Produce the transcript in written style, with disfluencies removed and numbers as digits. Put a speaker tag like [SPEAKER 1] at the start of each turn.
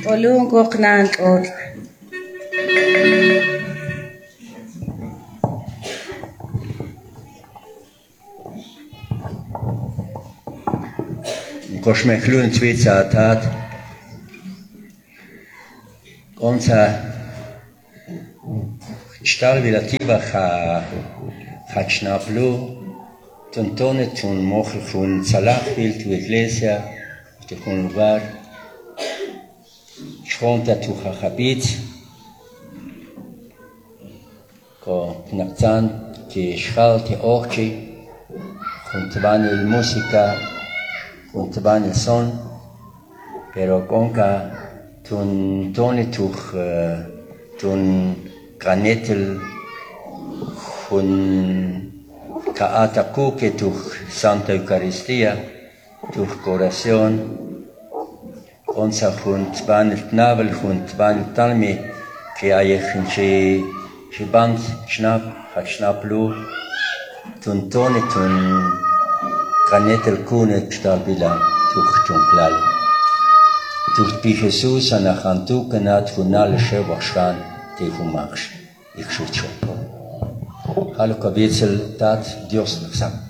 [SPEAKER 1] Olun koknan ot.
[SPEAKER 2] Koshmechlun Twitza Tat. Onza Shtal Vilativa Hachnaplu. Tontone tun mochel fun Zalachvil tu Iglesia, tu fun lugar. Schronta tu Chachabit. Ko Knapzan ti Schal ti Orchi. Juntabani el música, juntabani el son. Pero conca tun tone tun granetel fun Kaata Kuke tuch Santa Eucaristía, tuch Corazón, onza junt ban el Tnabel, junt ban el Talmi, que ayechin she band schnap, hat schnaplu, tun tone tun Granetel Kune Stabila, tuch Junklal. Tuch Pi Jesus anachantu kenat funal Shevachshan, te fumachs, ich schutz. Hallo Kabitzel, Tat, Dios nos